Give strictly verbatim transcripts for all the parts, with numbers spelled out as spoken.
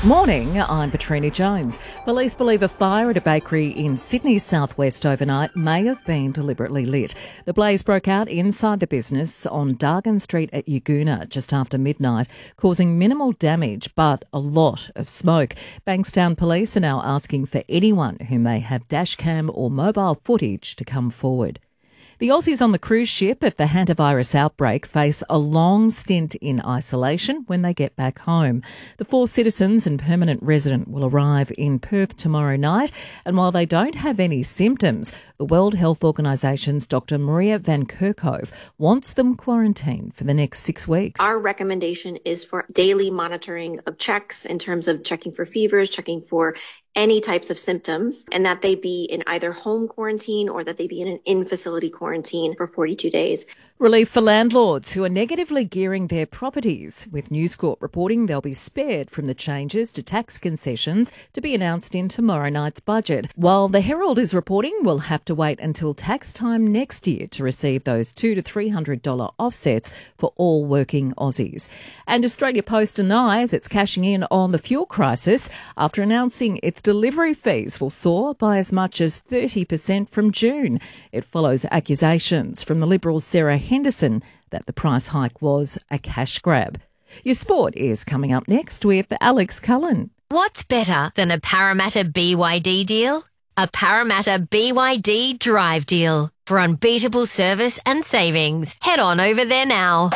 Morning, I'm Petrina Jones. Police believe a fire at a bakery in Sydney's southwest overnight may have been deliberately lit. The blaze broke out inside the business on Dargan Street at Yagoona just after midnight, causing minimal damage but a lot of smoke. Bankstown police are now asking for anyone who may have dashcam or mobile footage to come forward. The Aussies on the cruise ship at the hantavirus outbreak face a long stint in isolation when they get back home. The four citizens and permanent resident will arrive in Perth tomorrow night, and while they don't have any symptoms, the World Health Organisation's Doctor Maria Van Kerkhove wants them quarantined for the next six weeks. Our recommendation is for daily monitoring of checks in terms of checking for fevers, checking for any types of symptoms, and that they be in either home quarantine or that they be in an in-facility quarantine for forty-two days. Relief for landlords who are negatively gearing their properties, with News Corp reporting they'll be spared from the changes to tax concessions to be announced in tomorrow night's budget, while the Herald is reporting we'll have to wait until tax time next year to receive those two to three hundred dollars offsets for all working Aussies. And Australia Post denies it's cashing in on the fuel crisis after announcing its delivery fees will soar by as much as thirty percent from June. It follows accusations from the Liberals' Sarah Henderson that the price hike was a cash grab. Your sport is coming up next with Alex Cullen. What's better than a Parramatta B Y D deal? A Parramatta B Y D Drive deal. For unbeatable service and savings, head on over there now.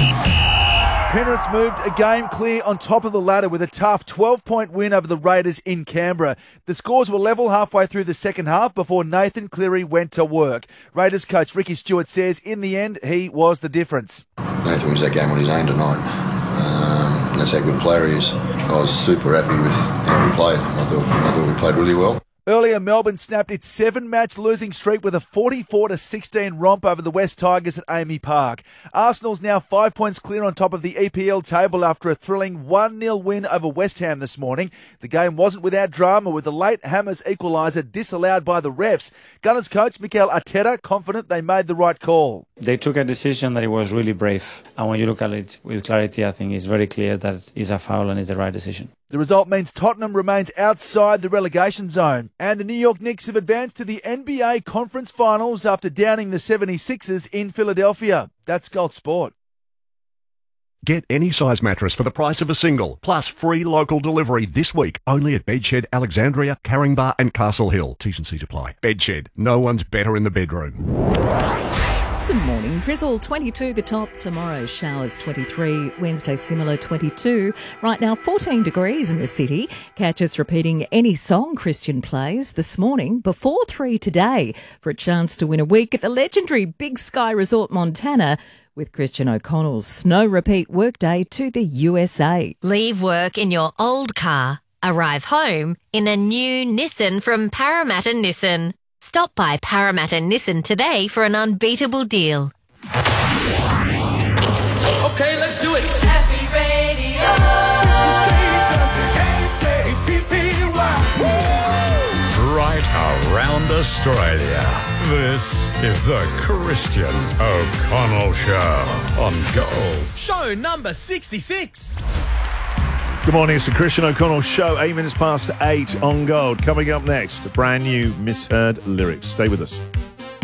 Penrith's moved a game clear on top of the ladder with a tough twelve-point win over the Raiders in Canberra. The scores were level halfway through the second half before Nathan Cleary went to work. Raiders coach Ricky Stewart says in the end he was the difference. Nathan wins that game on his own tonight. Um, that's how good a player he is. I was super happy with how we played. I thought, I thought we played really well. Earlier, Melbourne snapped its seven-match losing streak with a forty-four to sixteen romp over the West Tigers at A A M I Park. Arsenal's now five points clear on top of the E P L table after a thrilling one nil win over West Ham this morning. The game wasn't without drama, with the late Hammers equaliser disallowed by the refs. Gunners coach Mikel Arteta confident they made the right call. They took a decision that it was really brave. And when you look at it with clarity, I think it's very clear that it's a foul and it's the right decision. The result means Tottenham remains outside the relegation zone. And the New York Knicks have advanced to the N B A Conference Finals after downing the seventy-sixers in Philadelphia. That's Gold Sport. Get any size mattress for the price of a single, plus free local delivery this week only at Bedshed, Alexandria, Caringbah and Castle Hill. T's and C's apply. Bedshed, no one's better in the bedroom. Some morning drizzle, twenty-two the top. Tomorrow showers, twenty-three. Wednesday similar, twenty-two. Right now fourteen degrees in the city. Catch us repeating any song Christian plays this morning before three today for a chance to win a week at the legendary Big Sky Resort Montana with Christian O'Connell's Snow Repeat Workday to the U S A. Leave work in your old car. Arrive home in a new Nissan from Parramatta Nissan. Stop by Parramatta Nissan today for an unbeatable deal. Okay, let's do it. Happy Radio. Right around Australia. This is the Christian O'Connell Show on Gold. Show number sixty-six. Good morning, it's the Christian O'Connell Show, eight minutes past eight on Gold. Coming up next, a brand new Misheard Lyrics. Stay with us.